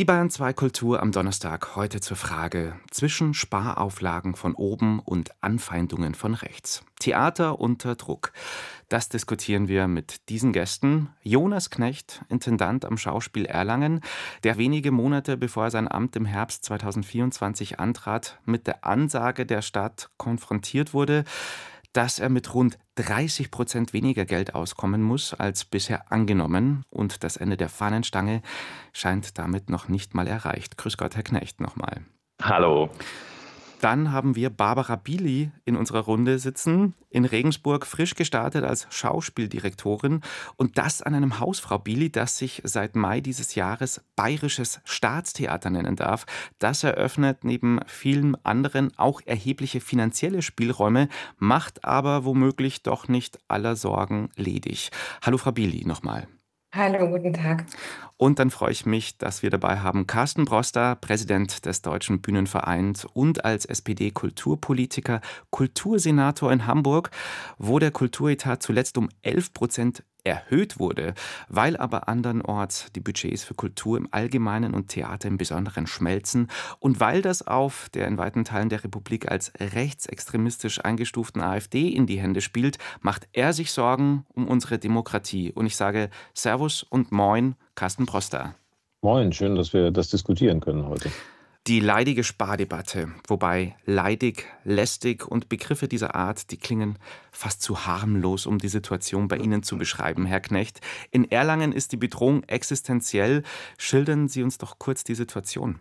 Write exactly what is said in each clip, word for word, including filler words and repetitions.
Die Bayern zwei Kultur am Donnerstag heute zur Frage zwischen Sparauflagen von oben und Anfeindungen von rechts. Theater unter Druck. Das diskutieren wir mit diesen Gästen. Jonas Knecht, Intendant am Schauspiel Erlangen, der wenige Monate bevor er sein Amt im Herbst zweitausendvierundzwanzig antrat, mit der Ansage der Stadt konfrontiert wurde, dass er mit rund dreißig Prozent weniger Geld auskommen muss als bisher angenommen. Und das Ende der Fahnenstange scheint damit noch nicht mal erreicht. Grüß Gott, Herr Knecht, nochmal. Hallo. Dann haben wir Barbara Bili in unserer Runde sitzen, in Regensburg frisch gestartet als Schauspieldirektorin und das an einem Haus, Frau Bili, das sich seit Mai dieses Jahres Bayerisches Staatstheater nennen darf. Das eröffnet neben vielen anderen auch erhebliche finanzielle Spielräume, macht aber womöglich doch nicht aller Sorgen ledig. Hallo Frau Bili nochmal. Hallo, guten Tag. Und dann freue ich mich, dass wir dabei haben Carsten Broster, Präsident des Deutschen Bühnenvereins und als S P D-Kulturpolitiker, Kultursenator in Hamburg, wo der Kulturetat zuletzt um elf Prozent erhöht wurde, weil aber andernorts die Budgets für Kultur im Allgemeinen und Theater im Besonderen schmelzen und weil das auf der in weiten Teilen der Republik als rechtsextremistisch eingestuften AfD in die Hände spielt, macht er sich Sorgen um unsere Demokratie. Und ich sage Servus und Moin, Carsten Broster. Moin, schön, dass wir das diskutieren können heute. Die leidige Spardebatte, wobei leidig, lästig und Begriffe dieser Art, die klingen fast zu harmlos, um die Situation bei Ihnen zu beschreiben, Herr Knecht. In Erlangen ist die Bedrohung existenziell. Schildern Sie uns doch kurz die Situation.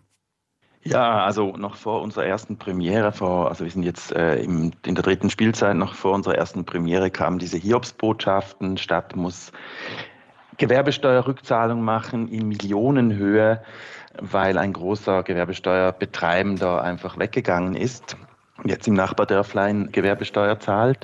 Ja, also noch vor unserer ersten Premiere, vor, also wir sind jetzt äh, im, in der dritten Spielzeit, noch vor unserer ersten Premiere kamen diese Hiobsbotschaften, Stadt muss Gewerbesteuerrückzahlung machen in Millionenhöhe, weil ein großer Gewerbesteuerbetreibender einfach weggegangen ist, jetzt im Nachbardörflein Gewerbesteuer zahlt.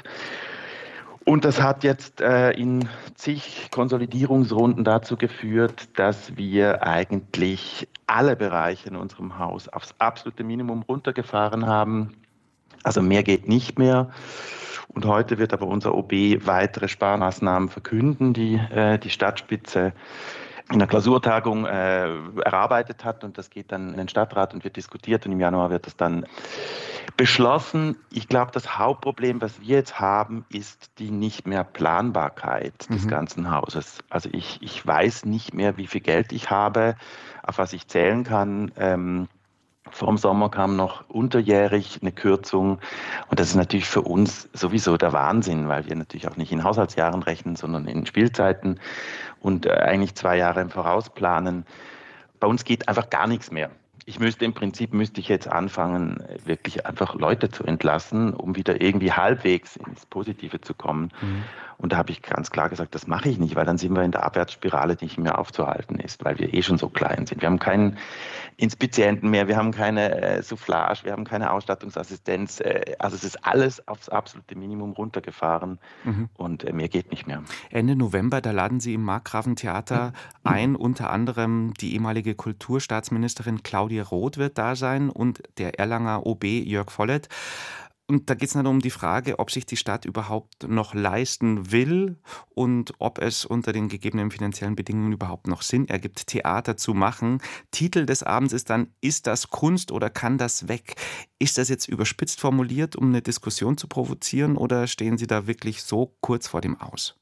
Und das hat jetzt äh, in zig Konsolidierungsrunden dazu geführt, dass wir eigentlich alle Bereiche in unserem Haus aufs absolute Minimum runtergefahren haben. Also mehr geht nicht mehr. Und heute wird aber unser O B weitere Sparmaßnahmen verkünden, die äh, die Stadtspitze in der Klausurtagung äh, erarbeitet hat. Und das geht dann in den Stadtrat und wird diskutiert. Und im Januar wird das dann beschlossen. Ich glaube, das Hauptproblem, was wir jetzt haben, ist die nicht mehr Planbarkeit des mhm. ganzen Hauses. Also ich, ich weiß nicht mehr, wie viel Geld ich habe, auf was ich zählen kann. Ähm, Vor dem Sommer kam noch unterjährig eine Kürzung und das ist natürlich für uns sowieso der Wahnsinn, weil wir natürlich auch nicht in Haushaltsjahren rechnen, sondern in Spielzeiten und eigentlich zwei Jahre im Voraus planen. Bei uns geht einfach gar nichts mehr. Ich müsste im Prinzip, müsste ich jetzt anfangen, wirklich einfach Leute zu entlassen, um wieder irgendwie halbwegs ins Positive zu kommen. Mhm. Und da habe ich ganz klar gesagt, das mache ich nicht, weil dann sind wir in der Abwärtsspirale, die nicht mehr aufzuhalten ist, weil wir eh schon so klein sind. Wir haben keinen Inspizienten mehr, wir haben keine äh, Soufflage, wir haben keine Ausstattungsassistenz. Äh, also es ist alles aufs absolute Minimum runtergefahren mhm. und äh, mehr geht nicht mehr. Ende November, da laden Sie im Markgrafentheater mhm. ein, unter anderem die ehemalige Kulturstaatsministerin Claudia Roth wird da sein und der Erlanger O B Jörg Vollert. Und da geht es dann um die Frage, ob sich die Stadt überhaupt noch leisten will und ob es unter den gegebenen finanziellen Bedingungen überhaupt noch Sinn ergibt, Theater zu machen. Titel des Abends ist dann, ist das Kunst oder kann das weg? Ist das jetzt überspitzt formuliert, um eine Diskussion zu provozieren oder stehen Sie da wirklich so kurz vor dem Aus?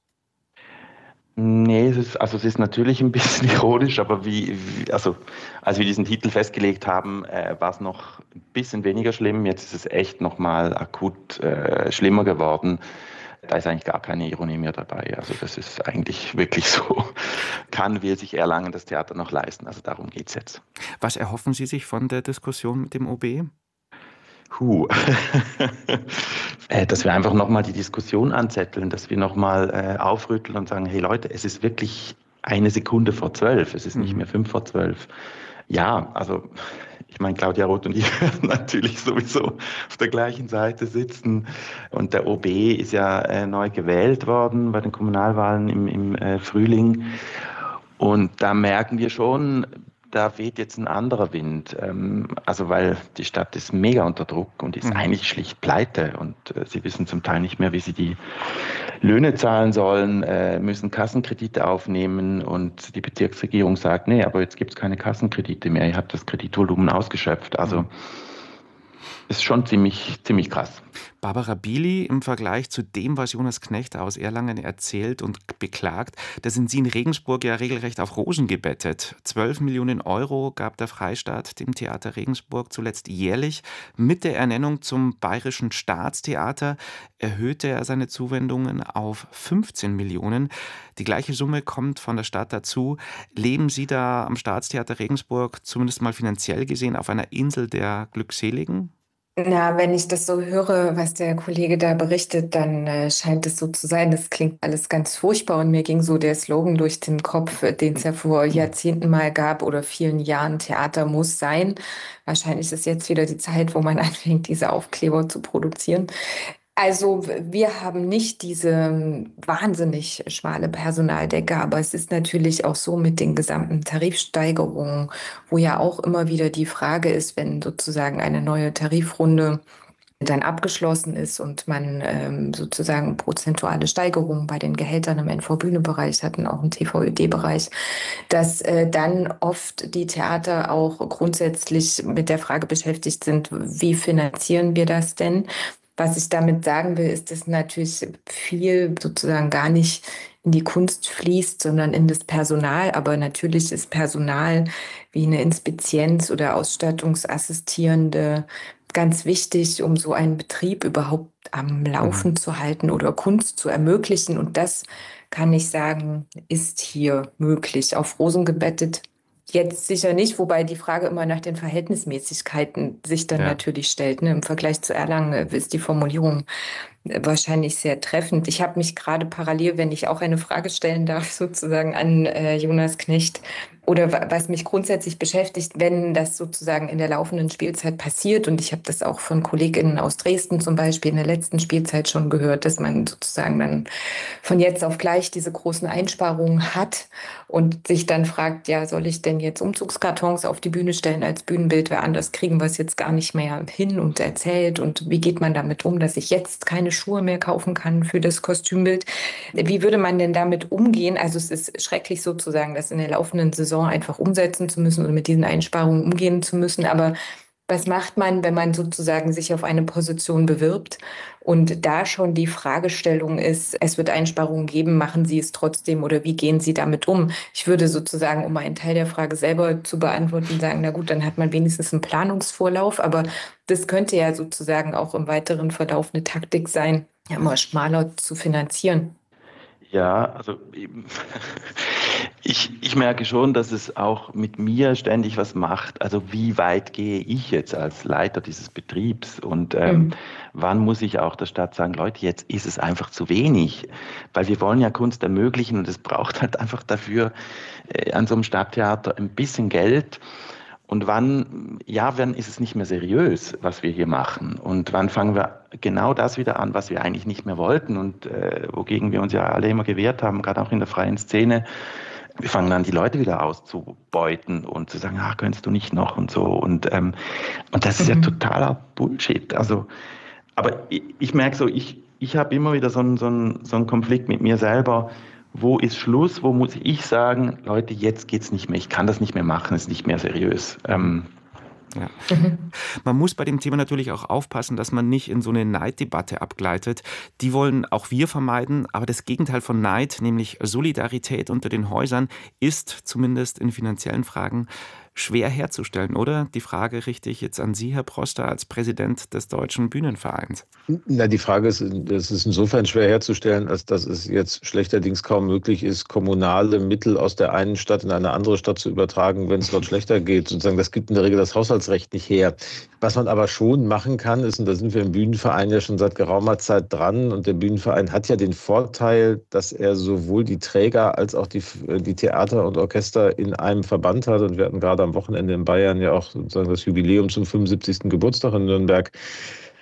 Nee, es ist, also es ist natürlich ein bisschen ironisch, aber wie, wie also als wir diesen Titel festgelegt haben, äh, war es noch ein bisschen weniger schlimm. Jetzt ist es echt nochmal akut äh, schlimmer geworden. Da ist eigentlich gar keine Ironie mehr dabei. Also das ist eigentlich wirklich so, kann, will sich Erlangen das Theater noch leisten. Also darum geht es jetzt. Was erhoffen Sie sich von der Diskussion mit dem O B? Puh. Dass wir einfach nochmal die Diskussion anzetteln, dass wir nochmal äh, aufrütteln und sagen, hey Leute, es ist wirklich eine Sekunde vor zwölf, es ist mhm. nicht mehr fünf vor zwölf. Ja, also ich meine, Claudia Roth und ich werden natürlich sowieso auf der gleichen Seite sitzen. Und der O B ist ja äh, neu gewählt worden bei den Kommunalwahlen im, im äh, Frühling. Und da merken wir schon, da weht jetzt ein anderer Wind. Ähm, also weil die Stadt ist mega unter Druck und ist mhm. eigentlich schlicht pleite. Und äh, sie wissen zum Teil nicht mehr, wie sie die Löhne zahlen sollen, äh, müssen Kassenkredite aufnehmen. Und die Bezirksregierung sagt, nee, aber jetzt gibt es keine Kassenkredite mehr. Ihr habt das Kreditvolumen ausgeschöpft. Also mhm. ist schon ziemlich, ziemlich krass. Barbara Bili, im Vergleich zu dem, was Jonas Knecht aus Erlangen erzählt und beklagt, da sind Sie in Regensburg ja regelrecht auf Rosen gebettet. zwölf Millionen Euro gab der Freistaat dem Theater Regensburg zuletzt jährlich. Mit der Ernennung zum Bayerischen Staatstheater erhöhte er seine Zuwendungen auf fünfzehn Millionen. Die gleiche Summe kommt von der Stadt dazu. Leben Sie da am Staatstheater Regensburg zumindest mal finanziell gesehen auf einer Insel der Glückseligen? Na, wenn ich das so höre, was der Kollege da berichtet, dann äh, scheint es so zu sein. Das klingt alles ganz furchtbar und mir ging so der Slogan durch den Kopf, den es ja vor Jahrzehnten mal gab oder vielen Jahren: Theater muss sein. Wahrscheinlich ist jetzt wieder die Zeit, wo man anfängt, diese Aufkleber zu produzieren. Also wir haben nicht diese wahnsinnig schmale Personaldecke, aber es ist natürlich auch so mit den gesamten Tarifsteigerungen, wo ja auch immer wieder die Frage ist, wenn sozusagen eine neue Tarifrunde dann abgeschlossen ist und man ähm, sozusagen prozentuale Steigerungen bei den Gehältern im N V-Bühne-Bereich hat und auch im T V Ö D-Bereich, dass äh, dann oft die Theater auch grundsätzlich mit der Frage beschäftigt sind, wie finanzieren wir das denn? Was ich damit sagen will, ist, dass natürlich viel sozusagen gar nicht in die Kunst fließt, sondern in das Personal. Aber natürlich ist Personal wie eine Inspizienz oder Ausstattungsassistierende ganz wichtig, um so einen Betrieb überhaupt am Laufen mhm. zu halten oder Kunst zu ermöglichen. Und das, kann ich sagen, ist hier möglich. Auf Rosen gebettet jetzt sicher nicht, wobei die Frage immer nach den Verhältnismäßigkeiten sich dann ja. natürlich stellt. Ne? Im Vergleich zu Erlangen ist die Formulierung wahrscheinlich sehr treffend. Ich habe mich gerade parallel, wenn ich auch eine Frage stellen darf, sozusagen an äh, Jonas Knecht, oder was mich grundsätzlich beschäftigt, wenn das sozusagen in der laufenden Spielzeit passiert, und ich habe das auch von KollegInnen aus Dresden zum Beispiel in der letzten Spielzeit schon gehört, dass man sozusagen dann von jetzt auf gleich diese großen Einsparungen hat und sich dann fragt, ja, soll ich denn jetzt Umzugskartons auf die Bühne stellen als Bühnenbild, weil anders kriegen wir es jetzt gar nicht mehr hin und erzählt, und wie geht man damit um, dass ich jetzt keine Schuhe mehr kaufen kann für das Kostümbild? Wie würde man denn damit umgehen? Also es ist schrecklich sozusagen, das in der laufenden Saison einfach umsetzen zu müssen oder mit diesen Einsparungen umgehen zu müssen. Aber was macht man, wenn man sozusagen sich auf eine Position bewirbt und da schon die Fragestellung ist, es wird Einsparungen geben, machen Sie es trotzdem oder wie gehen Sie damit um? Ich würde sozusagen, um einen Teil der Frage selber zu beantworten, sagen, na gut, dann hat man wenigstens einen Planungsvorlauf, aber das könnte ja sozusagen auch im weiteren Verlauf eine Taktik sein, immer schmaler zu finanzieren. Ja, also ich, ich merke schon, dass es auch mit mir ständig was macht. Also wie weit gehe ich jetzt als Leiter dieses Betriebs und ähm, mhm. wann muss ich auch der Stadt sagen, Leute, jetzt ist es einfach zu wenig, weil wir wollen ja Kunst ermöglichen und es braucht halt einfach dafür äh, an so einem Stadttheater ein bisschen Geld. Und wann, ja, wann ist es nicht mehr seriös, was wir hier machen? Und wann fangen wir genau das wieder an, was wir eigentlich nicht mehr wollten und äh, wogegen wir uns ja alle immer gewehrt haben, gerade auch in der freien Szene. Wir fangen an, die Leute wieder auszubeuten und zu sagen, ach, könntest du nicht noch und so. Und, ähm, und das ist mhm. ja totaler Bullshit. Also, aber ich, ich merke so, ich, ich habe immer wieder so einen, so einen, so einen Konflikt mit mir selber. Wo ist Schluss? Wo muss ich sagen, Leute, jetzt geht's nicht mehr. Ich kann das nicht mehr machen, ist nicht mehr seriös. Ähm, Ja. Man muss bei dem Thema natürlich auch aufpassen, dass man nicht in so eine Neiddebatte abgleitet. Die wollen auch wir vermeiden, aber das Gegenteil von Neid, nämlich Solidarität unter den Häusern, ist zumindest in finanziellen Fragen schwer herzustellen, oder? Die Frage richte ich jetzt an Sie, Herr Proster, als Präsident des Deutschen Bühnenvereins. Na, die Frage ist, es ist insofern schwer herzustellen, als dass es jetzt schlechterdings kaum möglich ist, kommunale Mittel aus der einen Stadt in eine andere Stadt zu übertragen, wenn es dort schlechter geht. Sozusagen, das gibt in der Regel das Haushaltsrecht nicht her. Was man aber schon machen kann, ist, und da sind wir im Bühnenverein ja schon seit geraumer Zeit dran, und der Bühnenverein hat ja den Vorteil, dass er sowohl die Träger als auch die, die Theater und Orchester in einem Verband hat. Und wir hatten gerade am Wochenende in Bayern ja auch sozusagen das Jubiläum zum fünfundsiebzigsten Geburtstag in Nürnberg.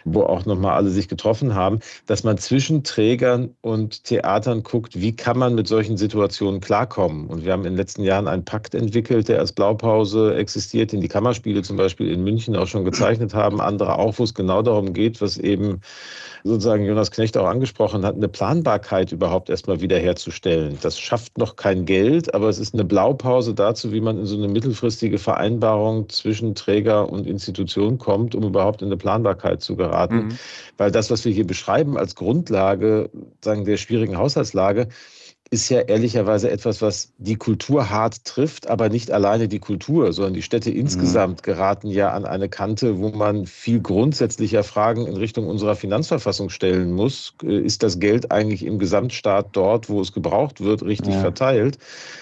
wo auch nochmal alle sich getroffen haben, dass man zwischen Trägern und Theatern guckt, wie kann man mit solchen Situationen klarkommen. Und wir haben in den letzten Jahren einen Pakt entwickelt, der als Blaupause existiert, den die Kammerspiele zum Beispiel in München auch schon gezeichnet haben, andere auch, wo es genau darum geht, was eben sozusagen Jonas Knecht auch angesprochen hat, eine Planbarkeit überhaupt erstmal wiederherzustellen. Das schafft noch kein Geld, aber es ist eine Blaupause dazu, wie man in so eine mittelfristige Vereinbarung zwischen Träger und Institution kommt, um überhaupt in eine Planbarkeit zu geraten. Mhm. Weil das, was wir hier beschreiben als Grundlage, sagen der schwierigen Haushaltslage, ist ja ehrlicherweise etwas, was die Kultur hart trifft, aber nicht alleine die Kultur, sondern die Städte insgesamt geraten ja an eine Kante, wo man viel grundsätzlicher Fragen in Richtung unserer Finanzverfassung stellen muss. Ist das Geld eigentlich im Gesamtstaat dort, wo es gebraucht wird, richtig ja. verteilt?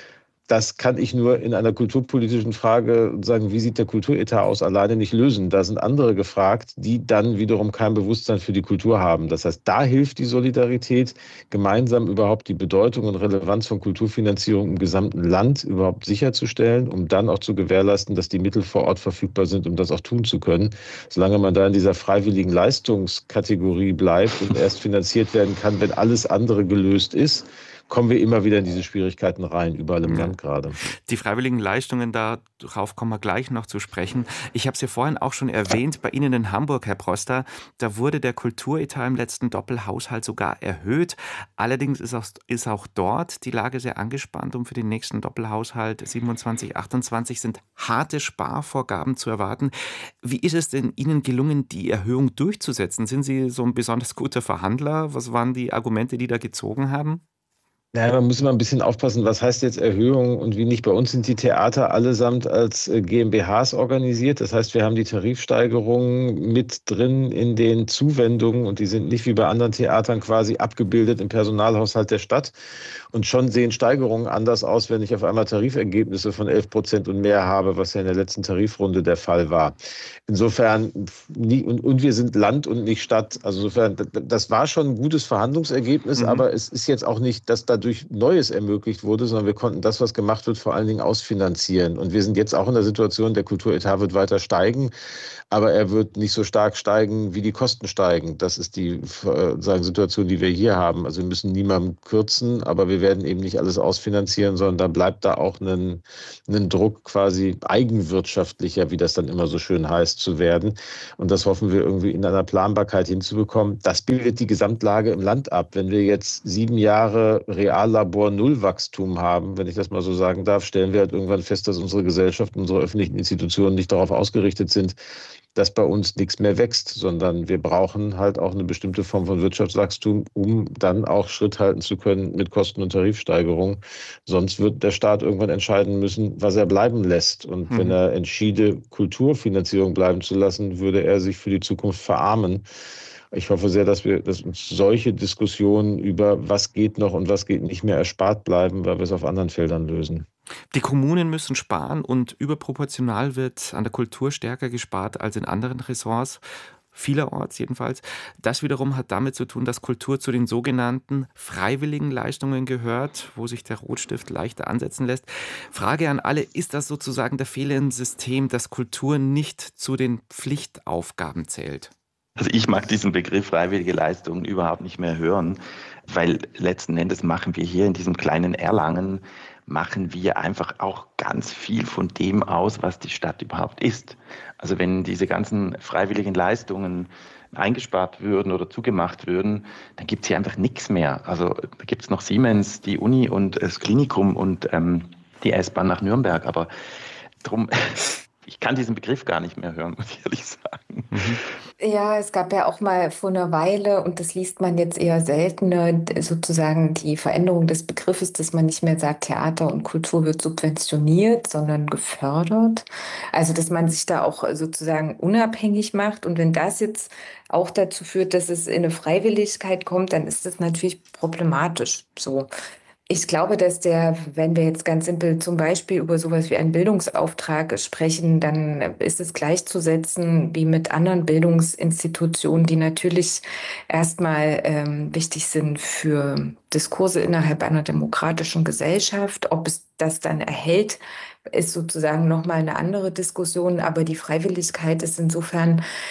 Das kann ich nur in einer kulturpolitischen Frage sagen, wie sieht der Kulturetat aus, alleine nicht lösen. Da sind andere gefragt, die dann wiederum kein Bewusstsein für die Kultur haben. Das heißt, da hilft die Solidarität, gemeinsam überhaupt die Bedeutung und Relevanz von Kulturfinanzierung im gesamten Land überhaupt sicherzustellen, um dann auch zu gewährleisten, dass die Mittel vor Ort verfügbar sind, um das auch tun zu können. Solange man da in dieser freiwilligen Leistungskategorie bleibt und erst finanziert werden kann, wenn alles andere gelöst ist, kommen wir immer wieder in diese Schwierigkeiten rein, überall im ja. Land gerade. Die freiwilligen Leistungen, darauf kommen wir gleich noch zu sprechen. Ich habe es ja vorhin auch schon erwähnt, bei Ihnen in Hamburg, Herr Proster, da wurde der Kulturetat im letzten Doppelhaushalt sogar erhöht. Allerdings ist auch, ist auch dort die Lage sehr angespannt und für den nächsten Doppelhaushalt siebenundzwanzig, achtundzwanzig sind harte Sparvorgaben zu erwarten. Wie ist es denn Ihnen gelungen, die Erhöhung durchzusetzen? Sind Sie so ein besonders guter Verhandler? Was waren die Argumente, die da gezogen haben? Ja, man muss immer ein bisschen aufpassen, was heißt jetzt Erhöhung und wie nicht. Bei uns sind die Theater allesamt als GmbHs organisiert. Das heißt, wir haben die Tarifsteigerungen mit drin in den Zuwendungen und die sind nicht wie bei anderen Theatern quasi abgebildet im Personalhaushalt der Stadt. Und schon sehen Steigerungen anders aus, wenn ich auf einmal Tarifergebnisse von elf Prozent und mehr habe, was ja in der letzten Tarifrunde der Fall war. Insofern, und, und wir sind Land und nicht Stadt. Also insofern, das war schon ein gutes Verhandlungsergebnis, mhm. aber es ist jetzt auch nicht, dass dadurch Neues ermöglicht wurde, sondern wir konnten das, was gemacht wird, vor allen Dingen ausfinanzieren. Und wir sind jetzt auch in der Situation, der Kulturetat wird weiter steigen, aber er wird nicht so stark steigen, wie die Kosten steigen. Das ist die sagen, Situation, die wir hier haben. Also wir müssen niemandem kürzen, aber wir werden eben nicht alles ausfinanzieren, sondern da bleibt da auch ein, ein Druck quasi eigenwirtschaftlicher, wie das dann immer so schön heißt, zu werden. Und das hoffen wir irgendwie in einer Planbarkeit hinzubekommen. Das bildet die Gesamtlage im Land ab. Wenn wir jetzt sieben Jahre Reallabor Nullwachstum haben, wenn ich das mal so sagen darf, stellen wir halt irgendwann fest, dass unsere Gesellschaft, unsere öffentlichen Institutionen nicht darauf ausgerichtet sind, dass bei uns nichts mehr wächst, sondern wir brauchen halt auch eine bestimmte Form von Wirtschaftswachstum, um dann auch Schritt halten zu können mit Kosten- und Tarifsteigerungen. Sonst wird der Staat irgendwann entscheiden müssen, was er bleiben lässt. Und mhm. wenn er entschiede, Kulturfinanzierung bleiben zu lassen, würde er sich für die Zukunft verarmen. Ich hoffe sehr, dass wir dass uns solche Diskussionen über was geht noch und was geht nicht mehr erspart bleiben, weil wir es auf anderen Feldern lösen. Die Kommunen müssen sparen und überproportional wird an der Kultur stärker gespart als in anderen Ressorts. Vielerorts jedenfalls. Das wiederum hat damit zu tun, dass Kultur zu den sogenannten freiwilligen Leistungen gehört, wo sich der Rotstift leichter ansetzen lässt. Frage an alle, ist das sozusagen der Fehler im System, dass Kultur nicht zu den Pflichtaufgaben zählt? Also ich mag diesen Begriff freiwillige Leistungen überhaupt nicht mehr hören, weil letzten Endes machen wir hier in diesem kleinen Erlangen, machen wir einfach auch ganz viel von dem aus, was die Stadt überhaupt ist. Also wenn diese ganzen freiwilligen Leistungen eingespart würden oder zugemacht würden, dann gibt es hier einfach nichts mehr. Also da gibt es noch Siemens, die Uni und das Klinikum und ähm, die S-Bahn nach Nürnberg, aber drum... Ich kann diesen Begriff gar nicht mehr hören, muss ich ehrlich sagen. Mhm. Ja, es gab ja auch mal vor einer Weile, und das liest man jetzt eher seltener, sozusagen die Veränderung des Begriffes, dass man nicht mehr sagt, Theater und Kultur wird subventioniert, sondern gefördert. Also, dass man sich da auch sozusagen unabhängig macht. Und wenn das jetzt auch dazu führt, dass es in eine Freiwilligkeit kommt, dann ist das natürlich problematisch so. Ich glaube, dass der, wenn wir jetzt ganz simpel zum Beispiel über sowas wie einen Bildungsauftrag sprechen, dann ist es gleichzusetzen wie mit anderen Bildungsinstitutionen, die natürlich erstmal ähm, wichtig sind für Diskurse innerhalb einer demokratischen Gesellschaft. Ob es das dann erhält, ist sozusagen nochmal eine andere Diskussion. Aber die Freiwilligkeit ist insofern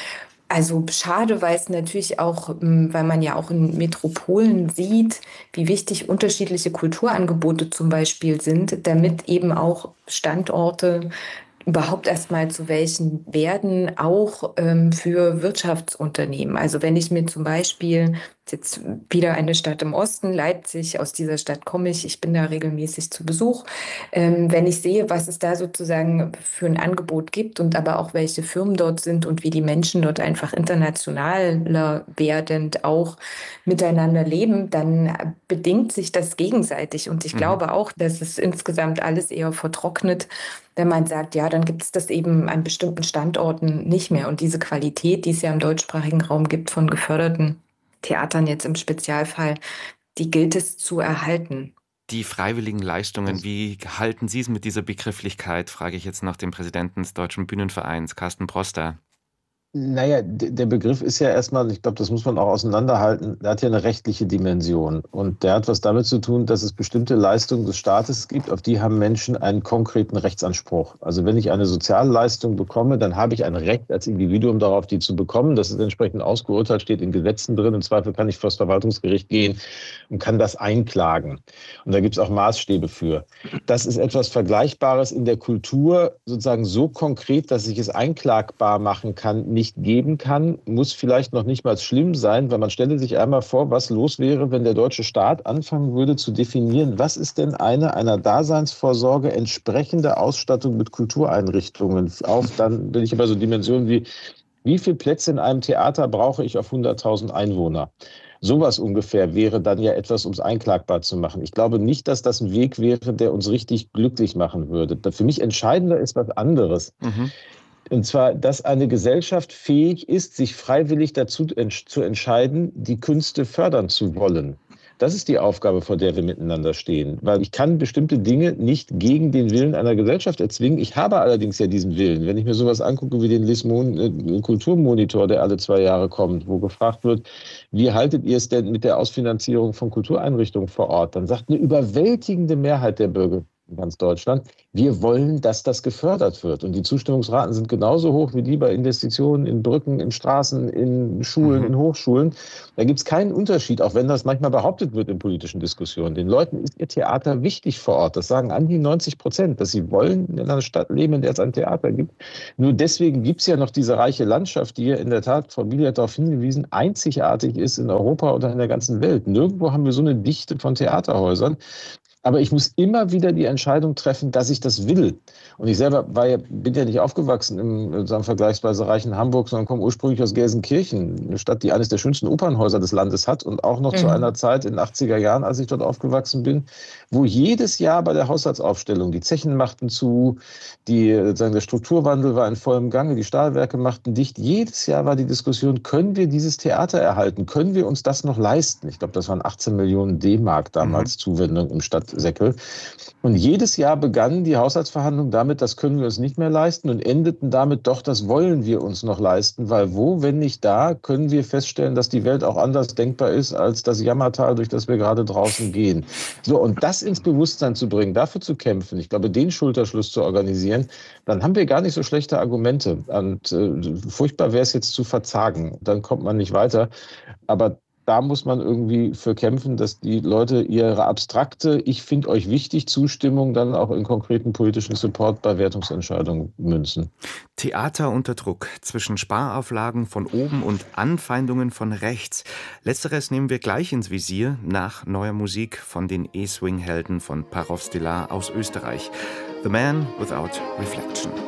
Also schade, weil es natürlich auch, ähm, weil man ja auch in Metropolen sieht, wie wichtig unterschiedliche Kulturangebote zum Beispiel sind, damit eben auch Standorte überhaupt erst mal zu welchen werden, auch ähm, für Wirtschaftsunternehmen. Also wenn ich mir zum Beispiel jetzt wieder eine Stadt im Osten, Leipzig, aus dieser Stadt komme ich, ich bin da regelmäßig zu Besuch. Ähm, wenn ich sehe, was es da sozusagen für ein Angebot gibt und aber auch welche Firmen dort sind und wie die Menschen dort einfach internationaler werdend auch miteinander leben, dann bedingt sich das gegenseitig. Und ich Mhm. glaube auch, dass es insgesamt alles eher vertrocknet, wenn man sagt, ja, dann gibt es das eben an bestimmten Standorten nicht mehr. Und diese Qualität, die es ja im deutschsprachigen Raum gibt von geförderten Theatern jetzt im Spezialfall, die gilt es zu erhalten. Die freiwilligen Leistungen, wie halten Sie es mit dieser Begrifflichkeit, frage ich jetzt nach dem Präsidenten des Deutschen Bühnenvereins, Carsten Proster. Naja, d- der Begriff ist ja erstmal, ich glaube, das muss man auch auseinanderhalten, der hat ja eine rechtliche Dimension. Und der hat was damit zu tun, dass es bestimmte Leistungen des Staates gibt, auf die haben Menschen einen konkreten Rechtsanspruch. Also wenn ich eine Sozialleistung bekomme, dann habe ich ein Recht als Individuum darauf, die zu bekommen. Das ist entsprechend ausgeurteilt, steht in Gesetzen drin. Im Zweifel kann ich vor das Verwaltungsgericht gehen und kann das einklagen. Und da gibt es auch Maßstäbe für. Das ist etwas Vergleichbares in der Kultur, sozusagen so konkret, dass ich es einklagbar machen kann, nicht geben kann, muss vielleicht noch nicht mal schlimm sein, weil man stelle sich einmal vor, was los wäre, wenn der deutsche Staat anfangen würde zu definieren, was ist denn eine einer Daseinsvorsorge entsprechende Ausstattung mit Kultureinrichtungen auf, dann bin ich aber so Dimensionen wie, wie viele Plätze in einem Theater brauche ich auf hunderttausend Einwohner? Sowas ungefähr wäre dann ja etwas, um es einklagbar zu machen. Ich glaube nicht, dass das ein Weg wäre, der uns richtig glücklich machen würde. Für mich entscheidender ist was anderes. Mhm. Und zwar, dass eine Gesellschaft fähig ist, sich freiwillig dazu zu entscheiden, die Künste fördern zu wollen. Das ist die Aufgabe, vor der wir miteinander stehen. Weil ich kann bestimmte Dinge nicht gegen den Willen einer Gesellschaft erzwingen. Ich habe allerdings ja diesen Willen. Wenn ich mir sowas angucke wie den Lismon Kulturmonitor, der alle zwei Jahre kommt, wo gefragt wird, wie haltet ihr es denn mit der Ausfinanzierung von Kultureinrichtungen vor Ort? Dann sagt eine überwältigende Mehrheit der Bürger in ganz Deutschland, wir wollen, dass das gefördert wird. Und die Zustimmungsraten sind genauso hoch wie die bei Investitionen in Brücken, in Straßen, in Schulen, Mhm. in Hochschulen. Da gibt es keinen Unterschied, auch wenn das manchmal behauptet wird in politischen Diskussionen. Den Leuten ist ihr Theater wichtig vor Ort. Das sagen an die neunzig Prozent, dass sie wollen in einer Stadt leben, in der es ein Theater gibt. Nur deswegen gibt es ja noch diese reiche Landschaft, die ja in der Tat, Frau Bieli hat darauf hingewiesen, einzigartig ist in Europa oder in der ganzen Welt. Nirgendwo haben wir so eine Dichte von Theaterhäusern. Aber ich muss immer wieder die Entscheidung treffen, dass ich das will. Und ich selber war ja, bin ja nicht aufgewachsen im sagen, vergleichsweise reichen Hamburg, sondern komme ursprünglich aus Gelsenkirchen, eine Stadt, die eines der schönsten Opernhäuser des Landes hat und auch noch mhm. zu einer Zeit in den achtziger Jahren, als ich dort aufgewachsen bin, wo jedes Jahr bei der Haushaltsaufstellung die Zechen machten zu, die, sagen, der Strukturwandel war in vollem Gange, die Stahlwerke machten dicht. Jedes Jahr war die Diskussion, können wir dieses Theater erhalten? Können wir uns das noch leisten? Ich glaube, das waren achtzehn Millionen D-Mark damals mhm. Zuwendung im Stadtsäckel. Und jedes Jahr begannen die Haushaltsverhandlungen damit, das können wir uns nicht mehr leisten und endeten damit, doch, das wollen wir uns noch leisten, weil wo, wenn nicht da, können wir feststellen, dass die Welt auch anders denkbar ist als das Jammertal, durch das wir gerade draußen gehen. So, und das ins Bewusstsein zu bringen, dafür zu kämpfen, ich glaube, den Schulterschluss zu organisieren, dann haben wir gar nicht so schlechte Argumente. Und äh, furchtbar wäre es jetzt zu verzagen, dann kommt man nicht weiter. Aber da muss man irgendwie für kämpfen, dass die Leute ihre abstrakte, ich finde euch wichtig, Zustimmung dann auch in konkreten politischen Support bei Wertungsentscheidungen münzen. Theater unter Druck zwischen Sparauflagen von oben und Anfeindungen von rechts. Letzteres nehmen wir gleich ins Visier nach neuer Musik von den E-Swing-Helden von Parov Stellar aus Österreich. The Man Without Reflection.